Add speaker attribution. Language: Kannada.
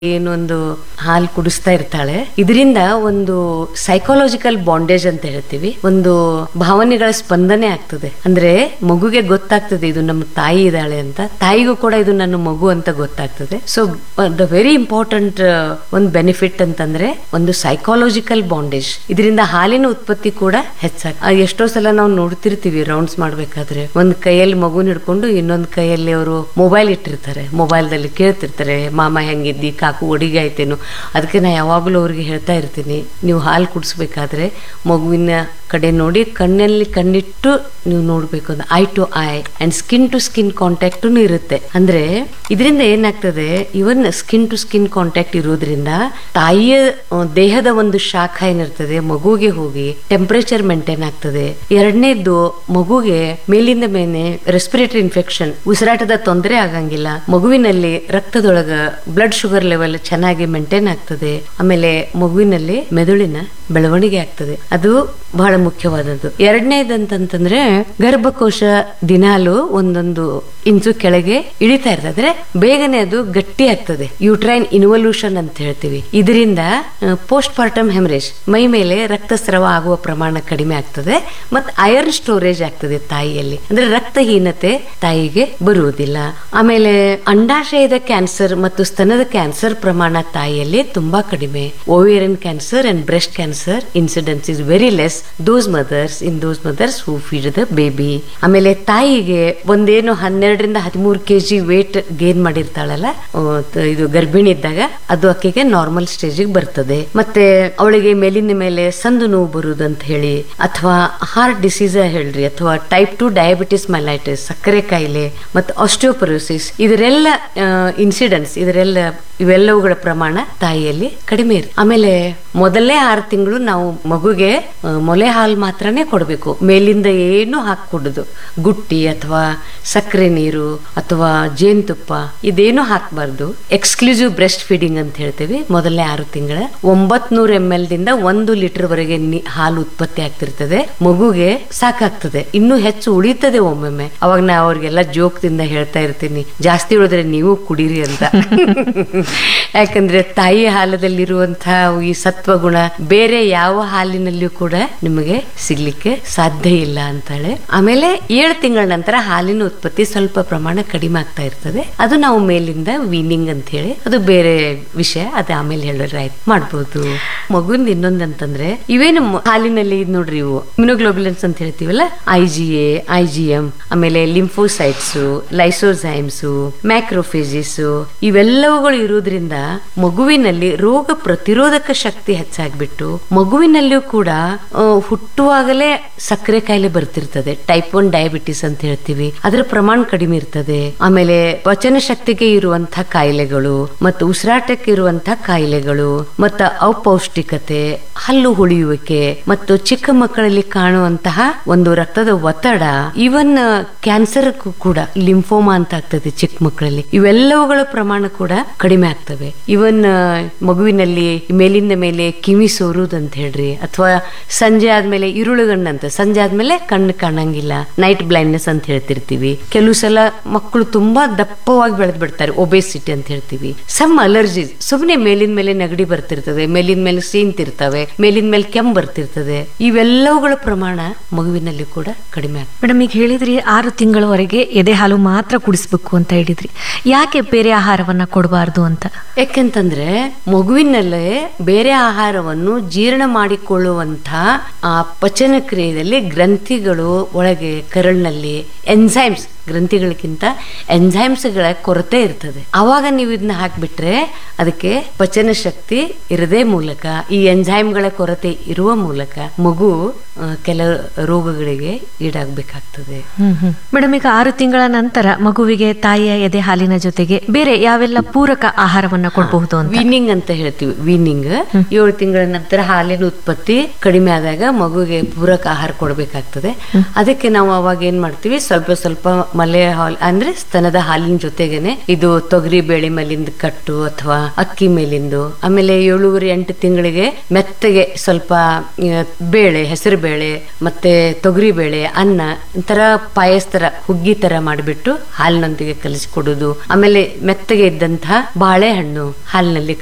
Speaker 1: ಏನೊಂದು ಹಾಲು ಕುಡಿಸ್ತಾ ಇರ್ತಾಳೆ. ಇದರಿಂದ ಒಂದು ಸೈಕಾಲಜಿಕಲ್ ಬಾಂಡೇಜ್ ಅಂತ ಹೇಳ್ತೀವಿ, ಒಂದು ಭಾವನೆಗಳ ಸ್ಪಂದನೆ ಆಗ್ತದೆ. ಅಂದ್ರೆ ಮಗುಗೆ ಗೊತ್ತಾಗ್ತದೆ ಇದು ನಮ್ಮ ತಾಯಿ ಇದ್ದಾಳೆ ಅಂತ, ತಾಯಿಗೂ ಕೂಡ ಇದು ನನ್ನ ಮಗು ಅಂತ ಗೊತ್ತಾಗ್ತದೆ. ಸೊ ದ ವೆರಿ ಇಂಪಾರ್ಟೆಂಟ್ ಒಂದು ಬೆನಿಫಿಟ್ ಅಂತಂದ್ರೆ ಒಂದು ಸೈಕಾಲಜಿಕಲ್ ಬಾಂಡೇಜ್. ಇದರಿಂದ ಹಾಲಿನ ಉತ್ಪತ್ತಿ ಕೂಡ ಹೆಚ್ಚಾಗ. ಎಷ್ಟೋ ಸಲ ನಾವು ನೋಡ್ತಿರ್ತೀವಿ ರೌಂಡ್ಸ್ ಮಾಡ್ಬೇಕಾದ್ರೆ, ಒಂದ್ ಕೈಯಲ್ಲಿ ಮಗುನ ಹಿಡ್ಕೊಂಡು ಇನ್ನೊಂದ್ ಕೈಯಲ್ಲಿ ಅವರು ಮೊಬೈಲ್ ಇಟ್ಟಿರ್ತಾರೆ, ಮೊಬೈಲ್ದಲ್ಲಿ ಕೇಳ್ತಿರ್ತಾರೆ ಮಾಮ ಹೆಂಗಿದ್ದಿ, ಕಾಕು ಒಡಿಗೆ ಆಯ್ತೇನು. ಅದಕ್ಕೆ ನಾ ಯಾವಾಗಲೂ ಅವ್ರಿಗೆ ಹೇಳ್ತಾ ಇರ್ತೀನಿ, ನೀವು ಹಾಲು ಕುಡಿಸ್ಬೇಕಾದ್ರೆ ಮಗುವಿನ ಕಡೆ ನೋಡಿ ಕಣ್ಣಲ್ಲಿ ಕಣ್ಣಿಟ್ಟು ನೀವು ನೋಡ್ಬೇಕು ಅಂತ. I to I and skin to skin contact ಇರುತ್ತೆ. ಅಂದ್ರೆ ಇದರಿಂದ ಏನಾಗ್ತದೆ, even skin to skin contact ಇರೋದ್ರಿಂದ ತಾಯಿಯ ದೇಹದ ಒಂದು ಶಾಖ ಏನಿರ್ತದೆ ಮಗುಗೆ ಹೋಗಿ ಟೆಂಪರೇಚರ್ ಮೇಂಟೈನ್ ಆಗ್ತದೆ. ಎರಡನೇದ್ದು, ಮಗುಗೆ ಮೇಲಿಂದ ಮೇಲೆ ರೆಸ್ಪಿರೇಟರಿ ಇನ್ಫೆಕ್ಷನ್, ಉಸಿರಾಟದ ತೊಂದರೆ ಆಗಂಗಿಲ್ಲ. ಮಗುವಿನಲ್ಲಿ ರಕ್ತದೊಳಗ ಬ್ಲಡ್ ಶುಗರ್ ಲೆವೆಲ್ ಚೆನ್ನಾಗಿ ಮೇಂಟೈನ್ ಆಗ್ತದೆ. ಆಮೇಲೆ ಮಗುವಿನಲ್ಲಿ ಮೆದುಳಿನ ಬೆಳವಣಿಗೆ ಆಗ್ತದೆ. ಅದು ಬಹಳ ಮುಖ್ಯವಾದದ್ದು. ಎರಡನೇದಂತಂದ್ರೆ ಗರ್ಭಕೋಶ ದಿನಾಲು ಒಂದೊಂದು ಇಂಚು ಕೆಳಗೆ ಇಳಿತಾ ಇರ್ತದೆ, ಬೇಗನೆ ಅದು ಗಟ್ಟಿ ಆಗ್ತದೆ. ಯೂಟ್ರೈನ್ ಇನ್ವಲ್ಯೂಷನ್ ಅಂತ ಹೇಳ್ತೀವಿ. ಇದರಿಂದ ಪೋಸ್ಟ್ ಪಾರ್ಟಮ್ ಹೆಮರೇಜ್, ಮೈ ಮೇಲೆ ರಕ್ತಸ್ರಾವ ಆಗುವ ಪ್ರಮಾಣ ಕಡಿಮೆ ಆಗ್ತದೆ. ಮತ್ತೆ ಐರನ್ ಸ್ಟೋರೇಜ್ ಆಗ್ತದೆ ತಾಯಿಯಲ್ಲಿ, ಅಂದ್ರೆ ರಕ್ತಹೀನತೆ ತಾಯಿಗೆ ಬರುವುದಿಲ್ಲ. ಆಮೇಲೆ ಅಂಡಾಶಯದ ಕ್ಯಾನ್ಸರ್ ಮತ್ತು ಸ್ತನದ ಕ್ಯಾನ್ಸರ್ ಪ್ರಮಾಣ ತಾಯಿಯಲ್ಲಿ ತುಂಬಾ ಕಡಿಮೆ. Ovarian cancer and breast cancer incidence is very less in those mother's who feed the baby. ಆಮೇಲೆ ತಾಯಿಗೆ ಒಂದೇನು 12ರಿಂದ 13 kg ವೇಟ್ ಗೇನ್ ಮಾಡಿರ್ತಾಳಲ್ಲ ಇದು ಗರ್ಭಿಣಿ ಇದ್ದಾಗ, ಅದು ಆಕೆಗೆ ನಾರ್ಮಲ್ ಸ್ಟೇಜಿಗೆ ಬರ್ತದೆ. ಮತ್ತೆ ಅವಳಿಗೆ ಮೇಲಿನ ಮೇಲೆ ಸಂದು ನೋವು ಬರುವುದು ಅಂತ ಹೇಳಿ, ಅಥವಾ ಹಾರ್ಟ್ ಡಿಸೀಸ್ ಹೇಳ್ರಿ, ಅಥವಾ ಟೈಪ್ 2 ಡಯಾಬಿಟಿಸ್ ಮೈಲೈಟಿಸ್, ಸಕ್ಕರೆ ಕಾಯಿಲೆ, ಮತ್ತು ಆಸ್ಟಿಯೋಪೊರೋಸಿಸ್, ಇದರೆಲ್ಲ ಇನ್ಸಿಡೆನ್ಸ್, ಇವೆಲ್ಲವುಗಳ ಪ್ರಮಾಣ ತಾಯಿಯಲ್ಲಿ ಕಡಿಮೆ ಇರುತ್ತೆ. ಆಮೇಲೆ ಮೊದಲೇ 6 ತಿಂಗಳು ನಾವು ಮಗುಗೆ ಮೊಲೆ ಹಾಲು ಮಾತ್ರನೇ ಕೊಡಬೇಕು. ಮೇಲಿಂದ ಏನು ಹಾಕೂಡುದು, ಗುಟ್ಟಿ ಅಥವಾ ಸಕ್ಕರೆ ನೀರು ಅಥವಾ ಜೇನುತುಪ್ಪ ಇದೇನು ಹಾಕಬಾರ್ದು. ಎಕ್ಸ್ಕ್ಲೂಸಿವ್ ಬ್ರೆಸ್ಟ್ ಫೀಡಿಂಗ್ ಅಂತ ಹೇಳ್ತೀವಿ. ಮೊದಲನೇ 6 ತಿಂಗಳ 900 ml ದಿಂದ 1 ಲೀಟರ್ ವರೆಗೆ ಹಾಲು ಉತ್ಪತ್ತಿ ಆಗ್ತಿರ್ತದೆ. ಮಗುಗೆ ಸಾಕಾಗ್ತದೆ, ಇನ್ನೂ ಹೆಚ್ಚು ಉಳಿತದೆ ಒಮ್ಮೊಮ್ಮೆ. ಅವಾಗ ನಾ ಅವ್ರಿಗೆಲ್ಲ ಜೋಕ್ದಿಂದ ಹೇಳ್ತಾ ಇರ್ತೀನಿ, ಜಾಸ್ತಿ ಉಳಿದ್ರೆ ನೀವು ಕುಡೀರಿ ಅಂತ. ಯಾಕಂದ್ರೆ ತಾಯಿ ಹಾಲದಲ್ಲಿರುವಂತಹ ಈ ಸತ್ವಗುಣ ಬೇರೆ ಯಾವ ಹಾಲಿನಲ್ಲಿಯೂ ಕೂಡ ನಿಮಗೆ ಸಿಗ್ಲಿಕ್ಕೆ ಸಾಧ್ಯ ಇಲ್ಲ ಅಂತಾಳೆ. ಆಮೇಲೆ 7 ತಿಂಗಳ ನಂತರ ಹಾಲಿನ ಉತ್ಪತ್ತಿ ಸ್ವಲ್ಪ ಪ್ರಮಾಣ ಕಡಿಮೆ ಆಗ್ತಾ ಇರ್ತದೆ. ಅದು ನಾವು ಮೇಲಿಂದ ವೀನಿಂಗ್ ಅಂತ ಹೇಳಿ, ಅದು ಬೇರೆ ವಿಷಯ, ಅದು ಆಮೇಲೆ ಹೇಳಿದ್ರೆ ಮಾಡ್ಬೋದು. ಮಗುವಿಂದ ಇನ್ನೊಂದಂತಂದ್ರೆ ಇವೇನು ಹಾಲಿನಲ್ಲಿ ನೋಡ್ರಿ, ಇವು ಇಮ್ಯುನೋಗ್ಲೋಬುಲಿನ್ಸ್ ಅಂತ ಹೇಳ್ತೀವಲ್ಲ, IgA, IgM, ಆಮೇಲೆ ಲಿಂಫೋಸೈಟ್ಸ್, ಲೈಸೋಸೈಮ್ಸ್, ಮ್ಯಾಕ್ರೋಫೇಜಿಸ್, ಇವೆಲ್ಲವುಗಳು ಇರುವುದರಿಂದ ಮಗುವಿನಲ್ಲಿ ರೋಗ ಪ್ರತಿರೋಧಕ ಶಕ್ತಿ ಹೆಚ್ಚಾಗ್ಬಿಟ್ಟು ಮಗುವಿನಲ್ಲಿಯೂ ಕೂಡ ಹುಟ್ಟುವಾಗಲೇ ಸಕ್ಕರೆ ಕಾಯಿಲೆ ಬರ್ತಿರ್ತದೆ. ಟೈಪ್ 1 ಡಯಾಬಿಟಿಸ್ ಅಂತ ಹೇಳ್ತೀವಿ, ಅದರ ಪ್ರಮಾಣ ಕಡಿಮೆ ಇರ್ತದೆ. ಆಮೇಲೆ ಪಚನ ಶಕ್ತಿಗೆ ಇರುವಂತಹ ಕಾಯಿಲೆಗಳು, ಮತ್ತು ಉಸಿರಾಟಕ್ಕೆ ಇರುವಂತಹ ಕಾಯಿಲೆಗಳು, ಮತ್ತು ಅಪೌಷ್ಟಿಕತೆ, ಹಲ್ಲು ಹುಳಿಯುವಿಕೆ, ಮತ್ತು ಚಿಕ್ಕ ಮಕ್ಕಳಲ್ಲಿ ಕಾಣುವಂತಹ ಒಂದು ರಕ್ತದ ಒತ್ತಡ, ಇವನ್ ಕ್ಯಾನ್ಸರ್ ಕೂಡ ಲಿಂಫೋಮಾ ಅಂತ ಆಗ್ತದೆ ಚಿಕ್ಕ ಮಕ್ಕಳಲ್ಲಿ, ಇವೆಲ್ಲವುಗಳ ಪ್ರಮಾಣ ಕೂಡ ಕಡಿಮೆ ಆಗ್ತವೆ. ಇವನ್ ಮಗುವಿನಲ್ಲಿ ಮೇಲಿಂದ ಮೇಲೆ ಕಿವಿ ಸೋರುದಂತ ಹೇಳ್ರಿ, ಅಥವಾ ಸಂಜೆ ಆದ್ಮೇಲೆ ಇರುಳುಗಣ್ಣಂತ, ಸಂಜೆ ಆದ್ಮೇಲೆ ಕಣ್ಣು ಕಾಣಂಗಿಲ್ಲ, ನೈಟ್ ಬ್ಲೈಂಡ್ನೆಸ್ ಅಂತ ಹೇಳ್ತಿರ್ತೀವಿ. ಕೆಲವು ಸಲ ಮಕ್ಕಳು ತುಂಬಾ ದಪ್ಪವಾಗಿ ಬೆಳೆದ್ ಬಿಡ್ತಾರೆ, ಒಬೇಸಿಟಿ ಅಂತ ಹೇಳ್ತೀವಿ. ಸಮ್ ಅಲರ್ಜೀಸ್, ಸುಮ್ನೆ ಮೇಲಿನ ಮೇಲೆ ನೆಗಡಿ ಬರ್ತಿರ್ತದೆ, ಮೇಲಿನ ಮೇಲೆ ಸೀಂತಿರ್ತವೆ, ಮೇಲಿನ ಮೇಲೆ ಕೆಮ್ಮು ಬರ್ತಿರ್ತದೆ, ಇವೆಲ್ಲವುಗಳ ಪ್ರಮಾಣ ಮಗುವಿನಲ್ಲಿ ಕೂಡ ಕಡಿಮೆ ಆಗ್ತದೆ.
Speaker 2: ಮೇಡಮ್, ಈಗ ಹೇಳಿದ್ರಿ 6 ತಿಂಗಳವರೆಗೆ ಎದೆ ಹಾಲು ಮಾತ್ರ ಕುಡಿಸ್ಬೇಕು ಅಂತ ಹೇಳಿದ್ರಿ. ಯಾಕೆ ಬೇರೆ ಆಹಾರವನ್ನ ಕೊಡಬಾರ್ದು ಅಂತ?
Speaker 1: ಯಾಕೆಂತಂದ್ರೆ ಮಗುವಿನಲ್ಲೇ ಬೇರೆ ಆಹಾರವನ್ನು ಜೀರ್ಣ ಮಾಡಿಕೊಳ್ಳುವಂತ ಆ ಪಚನ ಕ್ರಿಯೆಯಲ್ಲಿ ಗ್ರಂಥಿಗಳು ಒಳಗೆ ಕರಳಿನಲ್ಲಿ ಎನ್ಸೈಮ್ಸ್, ಗ್ರಂಥಿಗಳಿಗಿಂತ ಎನ್ಸೈಮ್ಸ್ಗಳ ಕೊರತೆ ಇರ್ತದೆ. ಅವಾಗ ನೀವು ಇದನ್ನ ಹಾಕ್ಬಿಟ್ರೆ ಅದಕ್ಕೆ ಪಚನ ಶಕ್ತಿ ಇರದೇ ಮೂಲಕ, ಈ ಎನ್ಸೈಮ್ಗಳ ಕೊರತೆ ಇರುವ ಮೂಲಕ ಮಗು ಕೆಲ ರೋಗಗಳಿಗೆ ಈಡಾಗಬೇಕಾಗ್ತದೆ.
Speaker 2: ಮೇಡಮ್, ಈಗ 6 ತಿಂಗಳ ನಂತರ ಮಗುವಿಗೆ ತಾಯಿಯ ಎದೆ ಹಾಲಿನ ಜೊತೆಗೆ ಬೇರೆ ಯಾವೆಲ್ಲ ಪೂರಕ ಆಹಾರವನ್ನ ಕೊಡಬಹುದು ಅಂತ?
Speaker 1: ವೀನಿಂಗ್ ಅಂತ ಹೇಳ್ತೀವಿ. ವೀನಿಂಗ್ 7 ತಿಂಗಳ ನಂತರ ಹಾಲಿನ ಉತ್ಪತ್ತಿ ಕಡಿಮೆ ಆದಾಗ ಮಗುಗೆ ಪೂರಕ ಆಹಾರ ಕೊಡಬೇಕಾಗ್ತದೆ. ಅದಕ್ಕೆ ನಾವು ಅವಾಗ ಏನ್ ಮಾಡ್ತೀವಿ, ಸ್ವಲ್ಪ ಸ್ವಲ್ಪ ಮಲೆ ಹಾಲ್ ಅಂದ್ರೆ ಸ್ತನದ ಹಾಲಿನ ಜೊತೆಗೇನೆ ಇದು ತೊಗರಿ ಬೇಳೆ ಮೇಲಿಂದ ಕಟ್ಟು ಅಥವಾ ಅಕ್ಕಿ ಮೇಲಿಂದು, ಆಮೇಲೆ 7-8 ತಿಂಗಳಿಗೆ ಮೆತ್ತಗೆ ಸ್ವಲ್ಪ ಬೇಳೆ, ಹೆಸರು ಬೇಳೆ ಮತ್ತೆ ತೊಗರಿ ಬೇಳೆ, ಅನ್ನ ಒಂಥರ ಪಾಯಸ ತರ ಹುಗ್ಗಿ ತರ ಮಾಡಿಬಿಟ್ಟು ಹಾಲಿನೊಂದಿಗೆ ಕಲಿಸಿಕೊಡುದು. ಆಮೇಲೆ ಮೆತ್ತಗೆ ಇದ್ದಂತಹ ಬಾಳೆಹಣ್ಣು ಹಾಲಿನಲ್ಲಿ